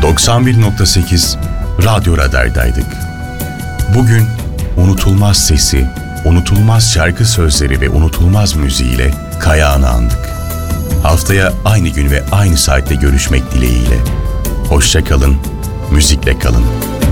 91.8 Radyo Radar'daydık. Bugün unutulmaz sesi, unutulmaz şarkı sözleri ve unutulmaz müziğiyle Kayağan'ı andık. Haftaya aynı gün ve aynı saatte görüşmek dileğiyle. Hoşça kalın, müzikle kalın.